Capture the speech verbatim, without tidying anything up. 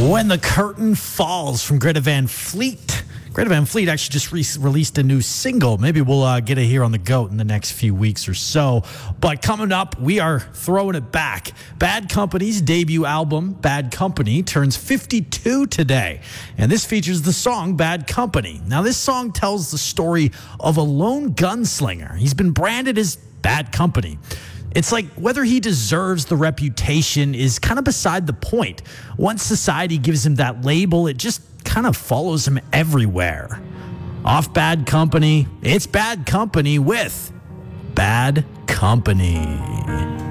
When the Curtain Falls from Greta Van Fleet. Greta Van Fleet actually just re- released a new single. Maybe we'll uh, get it here on The GOAT in the next few weeks or so. But coming up, we are throwing it back. Bad Company's debut album, Bad Company, turns fifty-two today. And this features the song Bad Company. Now, this song tells the story of a lone gunslinger. He's been branded as Bad Company. It's like whether he deserves the reputation is kind of beside the point. Once society gives him that label, it just kind of follows him everywhere. Off Bad Company, it's Bad Company with Bad Company.